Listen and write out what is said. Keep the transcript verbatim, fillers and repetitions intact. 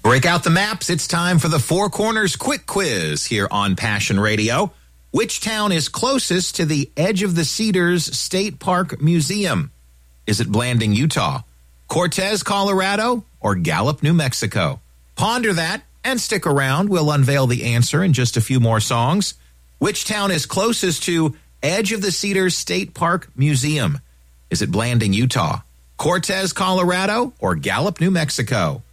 Break out the maps. It's time for the Four Corners Quick Quiz here on Passion Radio. Which town is closest to the Edge of the Cedars State Park Museum? Is it Blanding, Utah, Cortez, Colorado, or Gallup, New Mexico? Ponder that and stick around. We'll unveil the answer in just a few more songs. Which town is closest to Edge of the Cedars State Park Museum? Is it Blanding, Utah, Cortez, Colorado, or Gallup, New Mexico?